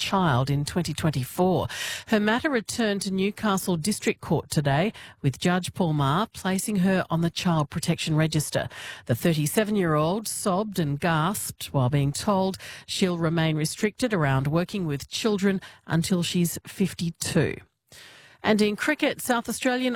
child in 2024. Her matter returned to Newcastle District Court today, with Judge Paul Maher placing her on the Child Protection Register. The 37-year-old sobbed and gasped while being told she'll remain restricted around working with children until she's 52. And in cricket, South Australian...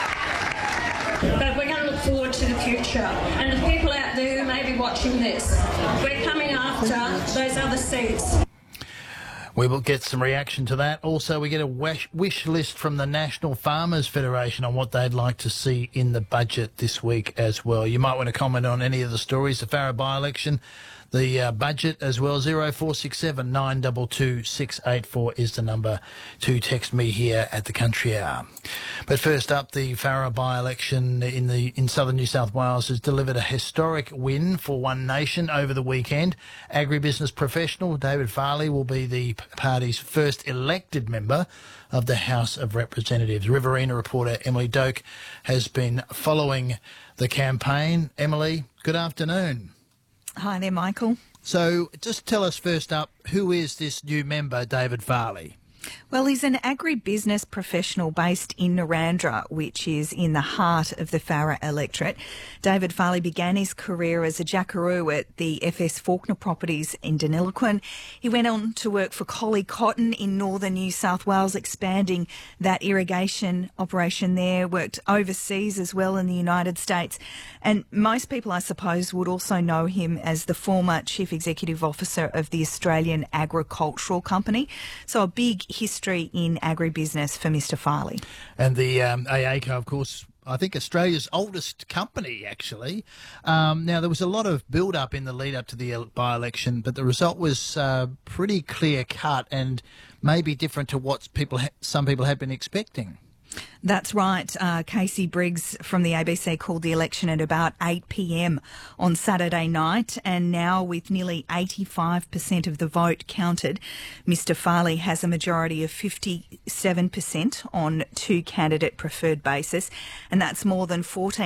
But we're going to look forward to the future. And the people out there who may be watching this, we're coming after those other seats. We will get some reaction to that. Also, we get a wish list from the National Farmers Federation on what they'd like to see in the budget this week as well. You might want to comment on any of the stories, the Farrer by-election, the budget as well. 0467 922 684 is the number to text me here at the Country Hour. But first up, the Farrer by-election in southern New South Wales has delivered a historic win for One Nation over the weekend. Agribusiness professional David Farley will be the party's first elected member of the House of Representatives. Riverina reporter Emily Doak has been following the campaign. Emily, good afternoon. Hi there, Michael. So just tell us first up, who is this new member, David Farley? Well, he's an agribusiness professional based in Narrandera, which is in the heart of the Farrer electorate. David Farley began his career as a jackaroo at the FS Faulkner Properties in Deniliquin. He went on to work for Collie Cotton in northern New South Wales, expanding that irrigation operation there, worked overseas as well in the United States. And most people, I suppose, would also know him as the former Chief Executive Officer of the Australian Agricultural Company. So a big history in agribusiness for Mr Farley. And the AACO, of course, I think Australia's oldest company, actually. Now, there was a lot of build-up in the lead-up to the by-election, but the result was pretty clear-cut and maybe different to what some people had been expecting. That's right. Casey Briggs from the ABC called the election at about 8 p.m. on Saturday night, and now with nearly 85% of the vote counted, Mr Farley has a majority of 57% on two-candidate preferred basis, and that's more than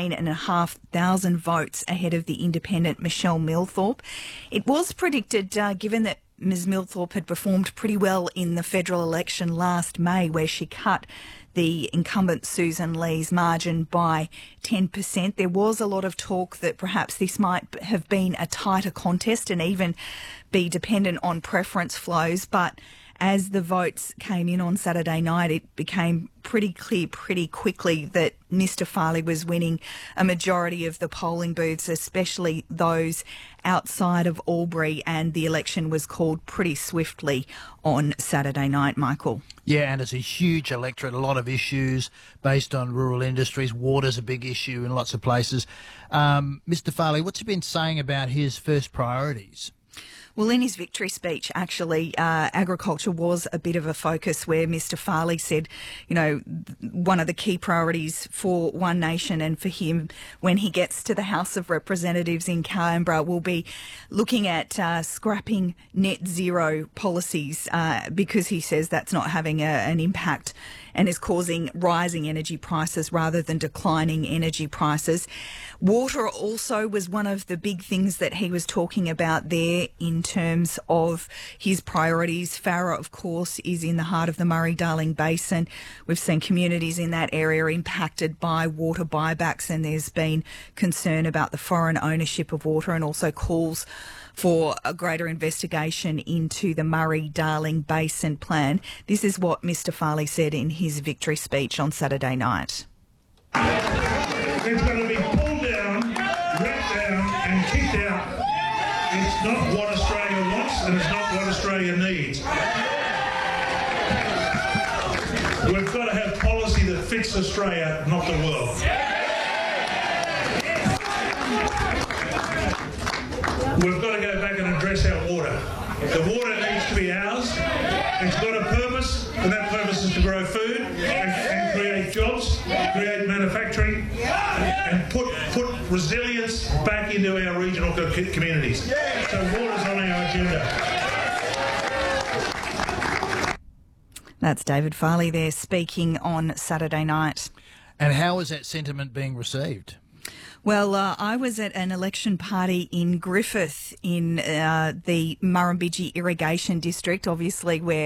14,500 votes ahead of the independent Michelle Millthorpe. It was predicted, given that Ms Millthorpe had performed pretty well in the federal election last May, where she cut the incumbent Susan Lee's margin by 10%. There was a lot of talk that perhaps this might have been a tighter contest and even be dependent on preference flows, but as the votes came in on Saturday night, it became pretty clear pretty quickly that Mr Farley was winning a majority of the polling booths, especially those outside of Albury, and the election was called pretty swiftly on Saturday night, Michael. Yeah, and it's a huge electorate, a lot of issues based on rural industries. Water's a big issue in lots of places. Mr Farley, what's he been saying about his first priorities? Well, in his victory speech, actually, agriculture was a bit of a focus, where Mr Farley said, you know, one of the key priorities for One Nation and for him when he gets to the House of Representatives in Canberra will be looking at scrapping net zero policies, because he says that's not having an impact and is causing rising energy prices rather than declining energy prices. Water also was one of the big things that he was talking about there in terms of his priorities. Farrer, of course, is in the heart of the Murray-Darling Basin. We've seen communities in that area impacted by water buybacks, and there's been concern about the foreign ownership of water, and also calls for a greater investigation into the Murray-Darling Basin plan. This is what Mr Farley said in his victory speech on Saturday night. It's going to be pulled down, wrapped down and kicked out. It's not what Australia wants, and it's not what Australia needs. We've got to have policy that fits Australia, not the world. We've got to go back and address our water. The water needs to be ours. It's got a purpose, and that purpose is to grow food and create jobs, create manufacturing, and put resilience back into our regional communities. So water's on our agenda. That's David Farley there speaking on Saturday night. And how is that sentiment being received? Well, I was at an election party in Griffith in the Murrumbidgee Irrigation District, obviously where